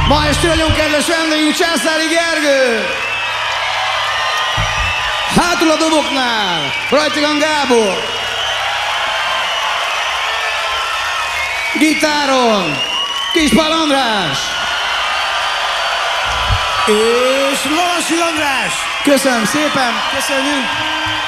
Ma este nagyon kedves vendégünk Császári Gergő. Hátul a doboknál Rajtigan Gábor. Gitáron Kispál András. És Lovasi András. Köszönöm szépen, köszönjük.